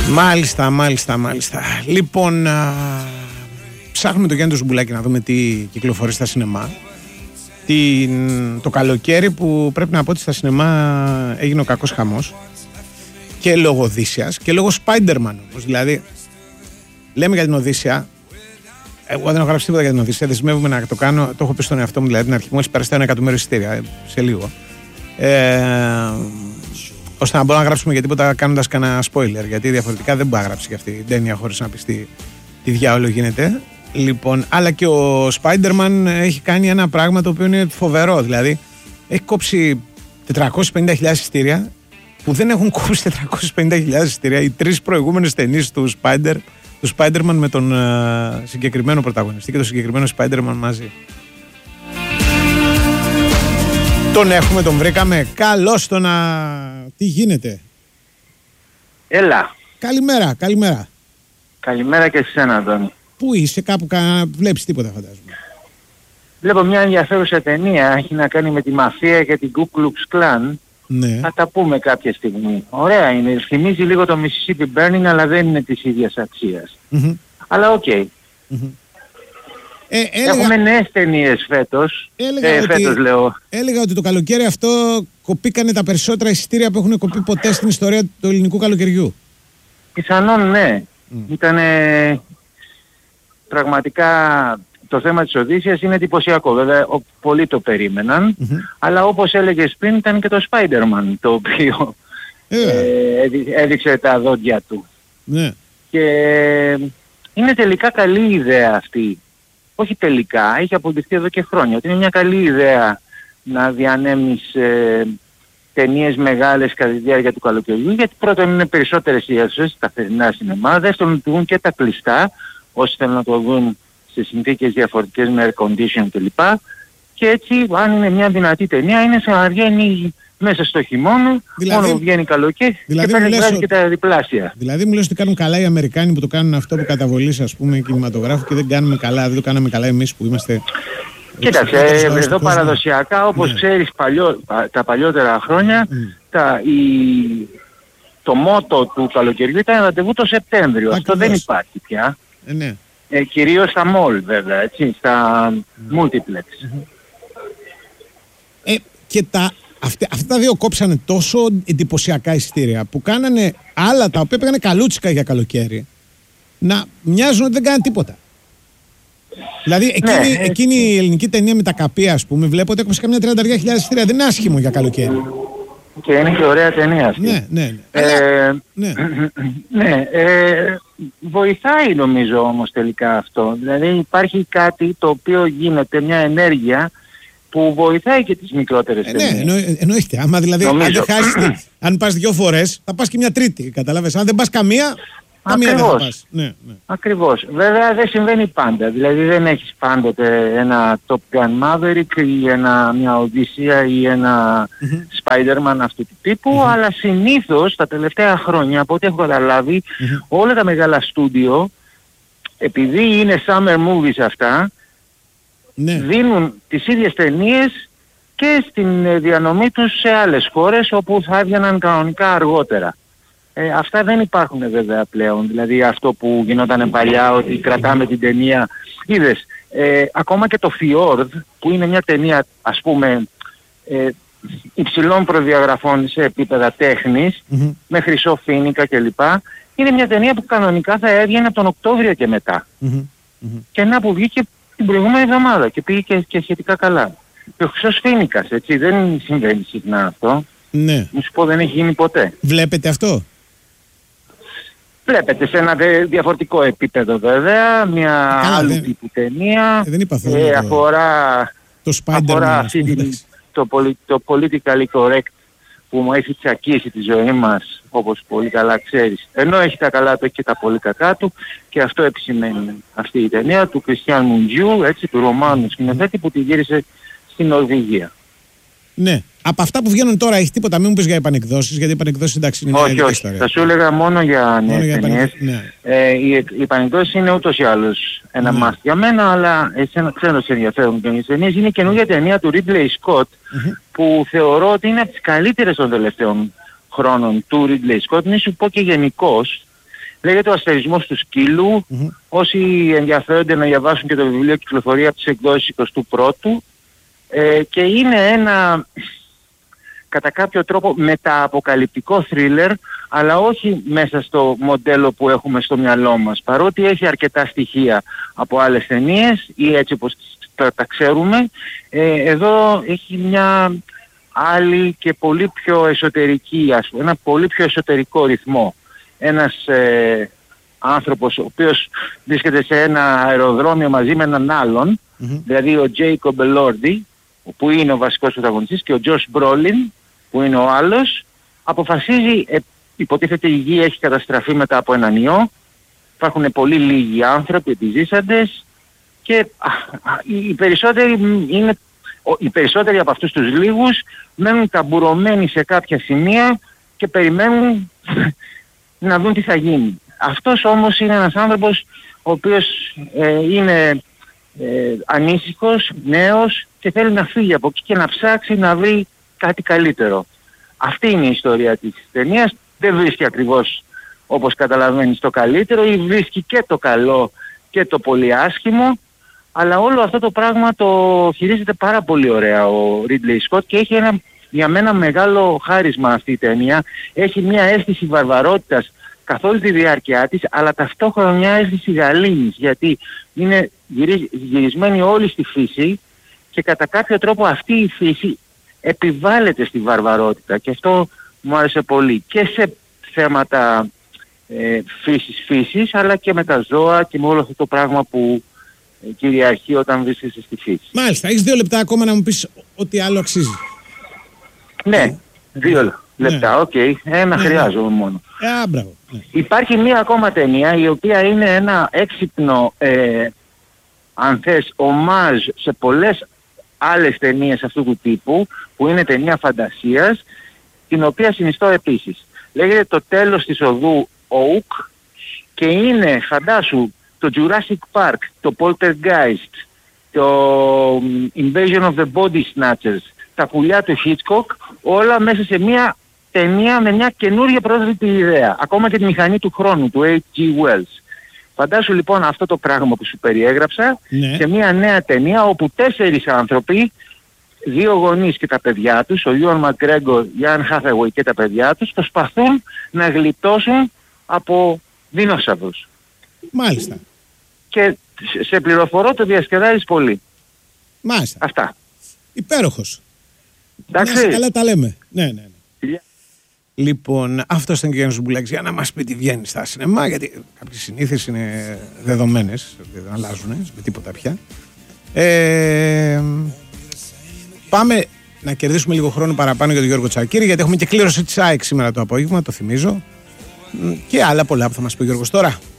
Μάλιστα. Λοιπόν, ψάχνουμε το Γιάννη το Ζουμπουλάκη να δούμε τι κυκλοφορεί στα σινεμά. Το καλοκαίρι που πρέπει να πω ότι στα σινεμά έγινε ο κακός χαμός και λόγω Οδύσσιας και λόγω Spider-Man όμως. Δηλαδή, λέμε για την Οδύσσια. Εγώ δεν έχω γράψει τίποτα για την Οδύσσια. Δεσμεύομαι να το κάνω. Το έχω πει στον εαυτό μου δηλαδή την αρχή. Μόλις περάσει 1 εκατομμύριο εισιτήρια σε λίγο. Ώστε να μπορούμε να γράψουμε για τίποτα κάνοντας κανένα spoiler. Γιατί διαφορετικά δεν μπορεί να γράψει για αυτή την ταινία χωρίς να πει τι διάολο γίνεται. Λοιπόν, αλλά και ο Spider-Man έχει κάνει ένα πράγμα το οποίο είναι φοβερό. Δηλαδή, έχει κόψει 450.000 εισιτήρια που δεν έχουν κόψει 450.000 εισιτήρια οι 3 προηγούμενες ταινίες του Spider-Man με τον συγκεκριμένο πρωταγωνιστή και τον συγκεκριμένο Spider-Man μαζί. Τον έχουμε, τον βρήκαμε. Καλώς το να... Τι γίνεται? Έλα. Καλημέρα. Καλημέρα και σε σένα, Αντώνη. Πού είσαι, κάπου βλέπεις τίποτα φαντάζομαι? Βλέπω μια ενδιαφέρουσα ταινία, έχει να κάνει με τη μαφία και την Ku Klux Klan. Ναι. Θα τα πούμε κάποια στιγμή. Ωραία είναι, θυμίζει λίγο το Mississippi Burning, αλλά δεν είναι της ίδιας αξίας. Αλλά οκ. Έχουμε νέες ταινίες φέτος. Έλεγα ότι το καλοκαίρι αυτό κοπήκανε τα περισσότερα εισιτήρια που έχουν κοπεί ποτέ στην ιστορία του ελληνικού καλοκαιριού. Πιθανόν ναι. Ήτανε πραγματικά το θέμα της Οδύσσιας είναι εντυπωσιακό. Βέβαια πολλοί το περίμεναν. Αλλά όπως έλεγες πριν ήταν και το Spider-Man το οποίο έδειξε τα δόντια του. Ναι. Και είναι τελικά καλή ιδέα αυτή. Όχι τελικά, έχει αποδειχθεί εδώ και χρόνια ότι είναι μια καλή ιδέα να διανέμεις ταινίες μεγάλες κατά τη διάρκεια του καλοκαιριού, γιατί πρώτον είναι περισσότερες οι αίθουσες στα θερινά σινεμά, δεύτερον λειτουργούν και τα κλειστά, όσοι θέλουν να το δουν σε συνθήκες διαφορετικές με air condition κλπ. Και έτσι αν είναι μια δυνατή ταινία είναι σαν να βγαίνει μέσα στο χειμώνα, δηλαδή, μόνο που βγαίνει καλοκαίρι δηλαδή, και παίρνει και τα διπλάσια. Δηλαδή μου λες ότι κάνουν καλά οι Αμερικάνοι που το κάνουν αυτό που καταβολής ας πούμε κινηματογράφου και δεν κάνουμε καλά, δεν το κάναμε καλά εμείς που είμαστε... Κοίταξε, εδώ παραδοσιακά όπως ξέρεις τα παλιότερα χρόνια το μότο του καλοκαιριού ήταν ραντεβού το Σεπτέμβριο. Αυτό δεν υπάρχει πια. Ναι. Κυρίως στα mall βέβαια, έτσι, στα multiplex. Και αυτά τα δύο κόψανε τόσο εντυπωσιακά εισιτήρια που κάνανε άλλα τα οποία πήγανε καλούτσικα για καλοκαίρι να μοιάζουν ότι δεν κάνανε τίποτα. Δηλαδή εκείνη η ελληνική ταινία με τα καπία ας πούμε βλέπω ότι έκοψε καμιά 30.000 εισιτήρια. Δεν είναι άσχημο για καλοκαίρι. Και είναι και ωραία ταινία αυτή. Ναι. Βοηθάει νομίζω όμως τελικά αυτό. Δηλαδή υπάρχει κάτι το οποίο γίνεται, μια ενέργεια που βοηθάει και τις μικρότερες ταινίες. Ναι, εννοείται. Άμα δηλαδή αν πας 2 φορές θα πας και μια τρίτη, καταλάβες. Αν δεν πας καμία δεν θα πας. Ναι. Ακριβώς. Βέβαια δεν συμβαίνει πάντα. Δηλαδή δεν έχεις πάντοτε ένα Top Gun Maverick ή μια Οδύσσια ή ένα Spider-Man αυτού του τύπου, αλλά συνήθως τα τελευταία χρόνια από ό,τι έχω καταλάβει όλα τα μεγάλα στούντιο, επειδή είναι summer movies αυτά, δίνουν τις ίδιες ταινίες και στην διανομή τους σε άλλες χώρες όπου θα έβγαιναν κανονικά αργότερα. Αυτά δεν υπάρχουν βέβαια πλέον, δηλαδή αυτό που γινόταν παλιά ότι κρατάμε την ταινία. Είδες, ακόμα και το Fjord που είναι μια ταινία ας πούμε υψηλών προδιαγραφών σε επίπεδα τέχνης, με χρυσό φοίνικα κλπ. Είναι μια ταινία που κανονικά θα έβγαινε από τον Οκτώβριο και μετά. Και να που βγήκε την προηγούμενη εβδομάδα και πήγε και σχετικά καλά. Και ο χρυσός φοίνικας, έτσι, δεν συμβαίνει συχνά αυτό. Ναι. Μου σου πω δεν έχει γίνει ποτέ. Βλέπετε αυτό? Βλέπετε σε ένα διαφορετικό επίπεδο βέβαια, μια άλλου τύπου ταινία, αφορά το politically correct που μου έχει τσακίσει τη ζωή μας, όπως πολύ καλά ξέρεις. Ενώ έχει τα καλά του, έχει και τα πολύ κακά του και αυτό επισημαίνει αυτή η ταινία του Κριστιαν Μουντζιού, έτσι, του Ρωμάνου σκηνοθέτη που τη γύρισε στην Νορβηγία. Ναι. Από αυτά που βγαίνουν τώρα έχει τίποτα? Μην μου πεις για επανεκδόσεις, γιατί οι επανεκδόσεις εντάξει είναι μια όχι. ιστορία. Θα σου έλεγα μόνο για νέες ταινίες. Οι επανεκδόσεις είναι ούτως ή άλλως ένα μάθημα για μένα, αλλά εσένα ξέρω σε ενδιαφέρον και οι ταινίες. Είναι η καινούργια ταινία του Ridley Scott που θεωρώ ότι είναι από τις καλύτερες των τελευταίων χρόνων του Ridley Scott. Μην σου πω και γενικώς. Λέγεται «Ο αστερισμός του σκύλου». Όσοι ενδιαφέρονται να διαβάσουν και το βιβλίο, κυκλοφορεί από τις εκδόσεις 21ου, και είναι ένα κατά κάποιο τρόπο μετααποκαλυπτικό θρίλερ, αλλά όχι μέσα στο μοντέλο που έχουμε στο μυαλό μας. Παρότι έχει αρκετά στοιχεία από άλλες ταινίες ή έτσι όπως τα ξέρουμε, εδώ έχει μια άλλη και πολύ πιο εσωτερική, ένα πολύ πιο εσωτερικό ρυθμό. Ένας άνθρωπος ο οποίος βρίσκεται σε ένα αεροδρόμιο μαζί με έναν άλλον, δηλαδή ο Jacob Elordi, που είναι ο βασικός πρωταγωνιστής, και ο Josh Brolin, που είναι ο άλλος, αποφασίζει, υποτίθεται η γη έχει καταστραφεί μετά από έναν ιό, υπάρχουν πολύ λίγοι άνθρωποι επιζήσαντες και οι περισσότεροι από αυτούς τους λίγους μένουν ταμπουρωμένοι σε κάποια σημεία και περιμένουν να δουν τι θα γίνει. Αυτός όμως είναι ένας άνθρωπος ο οποίος είναι ανήσυχος, νέος και θέλει να φύγει από εκεί και να ψάξει να βρει κάτι καλύτερο. Αυτή είναι η ιστορία της ταινίας. Δεν βρίσκει ακριβώς, όπως καταλαβαίνεις, το καλύτερο, ή βρίσκει και το καλό και το πολύ άσχημο, αλλά όλο αυτό το πράγμα το χειρίζεται πάρα πολύ ωραία ο Ridley Scott και έχει ένα, για μένα, μεγάλο χάρισμα αυτή η ταινία. Έχει μια αίσθηση βαρβαρότητας καθ' όλη τη διάρκεια της, αλλά ταυτόχρονα μια αίσθηση γαλήνης, γιατί είναι γυρισμένη όλη στη φύση και κατά κάποιο τρόπο αυτή η φύση επιβάλλεται στη βαρβαρότητα, και αυτό μου άρεσε πολύ και σε θέματα φύσης, αλλά και με τα ζώα και με όλο αυτό το πράγμα που κυριαρχεί όταν βρίσκεσαι στη φύση. Μάλιστα, έχεις 2 λεπτά ακόμα να μου πεις ό,τι άλλο αξίζει. Ναι, 2 λεπτά, οκ. Ένα χρειάζομαι μόνο. Μπράβο. Υπάρχει μία ακόμα ταινία η οποία είναι ένα έξυπνο, αν θες, ομάζ σε πολλές άλλες ταινίες αυτού του τύπου, που είναι ταινία φαντασίας, την οποία συνιστώ επίσης. Λέγεται «Το τέλος της οδού Oak» και είναι, φαντάσου, το Jurassic Park, το Poltergeist, το Invasion of the Body Snatchers, τα πουλιά του Hitchcock, όλα μέσα σε μια ταινία με μια καινούργια πρόσθετη ιδέα. Ακόμα και τη μηχανή του χρόνου, του H.G. Wells. Φαντάσου λοιπόν αυτό το πράγμα που σου περιέγραψα, σε μια νέα ταινία όπου 4 άνθρωποι, 2 γονείς και τα παιδιά τους, ο Ewan McGregor, Anne Hathaway και τα παιδιά τους, προσπαθούν να γλιτώσουν από δεινόσαυρους. Μάλιστα. Και σε πληροφορώ, το διασκεδάζεις πολύ. Μάλιστα. Αυτά. Υπέροχος. Εντάξει. Καλά τα λέμε. Ναι. Λοιπόν, αυτό ήταν και ο Γιάννης Ζουμπουλάκης για να μας πει τι βγαίνει στα σινεμά, γιατί κάποιες συνήθειες είναι δεδομένες, δεν αλλάζουν με τίποτα πια. Πάμε να κερδίσουμε λίγο χρόνο παραπάνω για τον Γιώργο Τσακίρη, γιατί έχουμε και κλήρωση της ΑΕΚ σήμερα το απόγευμα, το θυμίζω. Και άλλα πολλά που θα μας πει ο Γιώργος τώρα.